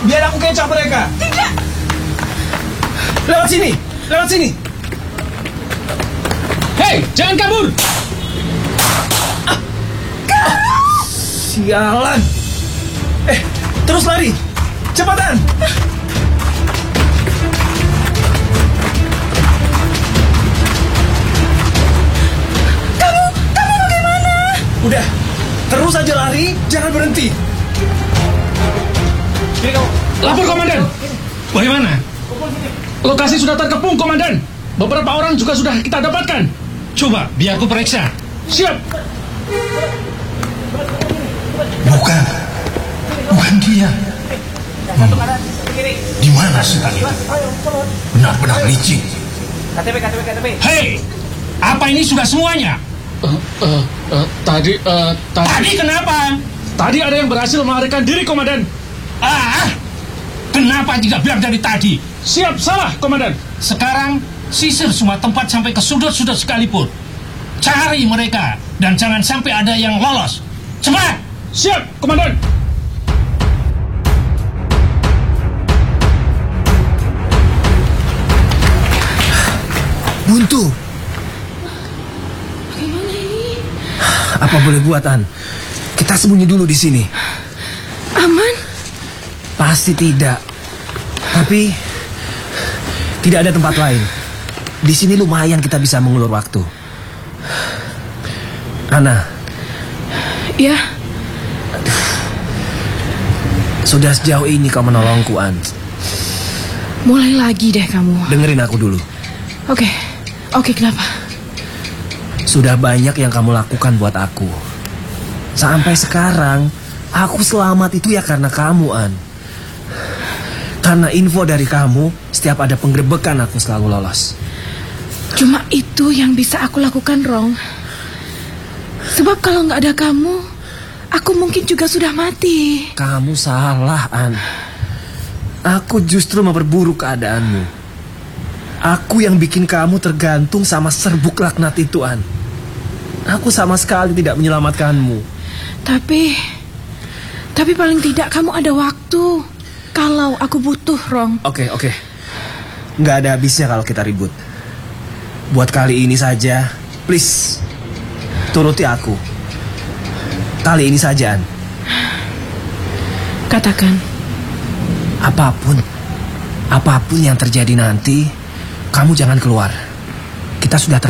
Biar aku kecoh mereka. Tidak. Lewat sini. Lewat sini. Hei, jangan kabur. Sialan. Terus lari. Cepatan. Kamu bagaimana? Udah. Terus aja lari, jangan berhenti. Lapor, Komandan. Bagaimana? Lokasi sudah terkepung, Komandan. Beberapa orang juga sudah kita dapatkan. Coba, biar aku periksa. Siap. Bukan dia. Di mana setan itu? Benar-benar licik. KTP. Hei, apa ini sudah semuanya? Tadi kenapa? Tadi ada yang berhasil melarikan diri, Komandan. Kenapa tidak bilang dari tadi? Siap, salah, Komandan. Sekarang sisir semua tempat sampai ke sudut-sudut sekalipun. Cari mereka dan jangan sampai ada yang lolos. Cepat! Siap, Komandan. Buntu. Bagaimana ini? Apa boleh buat, An? Kita sembunyi dulu di sini. Aman? Pasti tidak. Tapi tidak ada tempat lain. Di sini lumayan kita bisa mengulur waktu. Ana. Ya. Sudah sejauh ini kau menolongku, An. Mulai lagi deh kamu. Dengerin aku dulu. Oke, kenapa? Sudah banyak yang kamu lakukan buat aku. Sampai sekarang, aku selamat itu ya karena kamu, An. Karena info dari kamu, setiap ada penggerebekan aku selalu lolos. Cuma itu yang bisa aku lakukan, Rong. Sebab kalau nggak ada kamu, aku mungkin juga sudah mati. Kamu salah, An. Aku justru memperburuk keadaanmu. Aku yang bikin kamu tergantung sama serbuk laknat itu, An. Aku sama sekali tidak menyelamatkanmu. Tapi paling tidak kamu ada waktu. Kalau aku butuh, Rong. Oke. Nggak ada habisnya kalau kita ribut. Buat kali ini saja, please, turuti aku. Kali ini saja, An. Katakan. Apapun yang terjadi nanti, kamu jangan keluar. Kita sudah